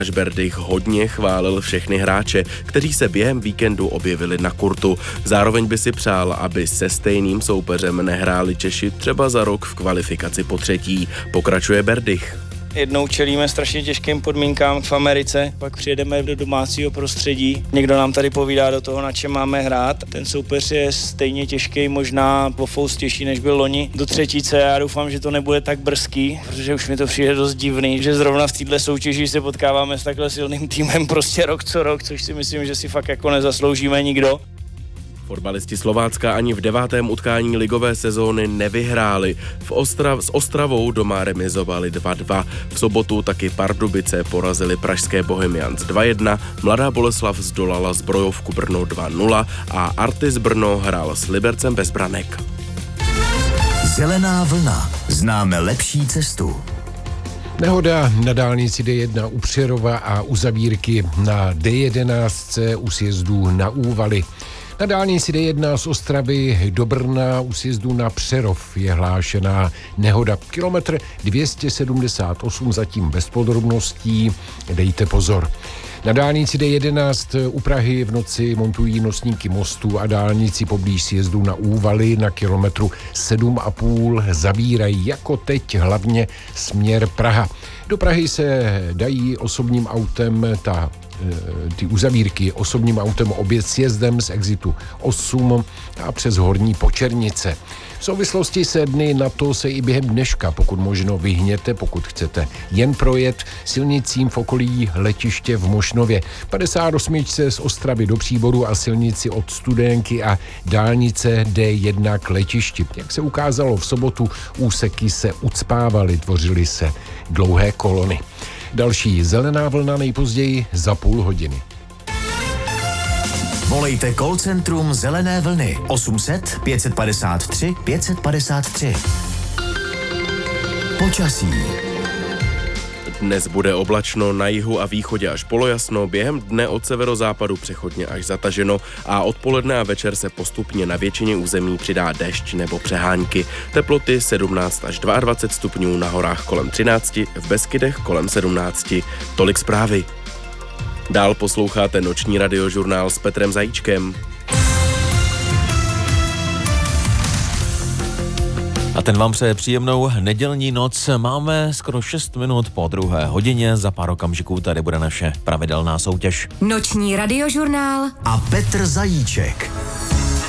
Berdych hodně chválil všechny hráče, kteří se během víkendu objevili na kurtu. Zároveň by si přál, aby se stejným soupeřem nehráli Češi třeba za rok v kvalifikaci po třetí. Pokračuje Berdych. Jednou čelíme strašně těžkým podmínkám v Americe, pak přijedeme do domácího prostředí. Někdo nám tady povídá do toho, na čem máme hrát. Ten soupeř je stejně těžký, možná o fous těžší, než byl loni. Do třetíce já doufám, že to nebude tak brzký, protože už mi to přijde dost divný, že zrovna v této soutěži se potkáváme s takhle silným týmem prostě rok co rok, což si myslím, že si fakt jako nezasloužíme nikdo. Fotbalisti Slovácka ani v 9. utkání ligové sezóny nevyhráli. S Ostravou doma remizovali 2-2. V sobotu taky Pardubice porazili pražské Bohemians 2-1, Mladá Boleslav zdolala Zbrojovku Brno 2-0 a Artis Brno hrál s Libercem bez branek. Zelená vlna. Známe lepší cestu. Nehoda na dálnici D1 u Přerova a uzavírky na D11 u sjezdu na Úvaly. Na dálnici D1 z Ostravy do Brna u sjezdu na Přerov je hlášená nehoda. Kilometr 278 zatím bez podrobností, dejte pozor. Na dálnici D11 u Prahy v noci montují nosníky mostu a dálnici poblíž sjezdu na Úvaly na kilometru 7,5 zavírají jako teď hlavně směr Praha. Do Prahy se dají osobním autem ty uzavírky osobním autem obět sjezdem z exitu 8 a přes Horní Počernice. V souvislosti se dny na to se i během dneška pokud možno vyhněte, pokud chcete jen projet silnicím v okolí letiště v Mošnově, 58 z Ostravy do Příboru a silnici od Studénky a dálnice D1 k letišti. Jak se ukázalo v sobotu, úseky se ucpávaly, tvořily se dlouhé kolony. Další zelená vlna nejpozději za půl hodiny. Volejte call centrum Zelené vlny 800 553 553. Počasí. Dnes bude oblačno, na jihu a východě až polojasno, během dne od severozápadu přechodně až zataženo a odpoledne a večer se postupně na většině území přidá déšť nebo přehánky. Teploty 17 až 22 stupňů, na horách kolem 13, v Beskydech kolem 17. Tolik zprávy. Dál posloucháte noční radiožurnál s Petrem Zajíčkem. A ten vám přeje příjemnou nedělní noc. Máme skoro 6 minut po 2. hodině. Za pár okamžiků tady bude naše pravidelná soutěž. Noční radiožurnál a Petr Zajíček.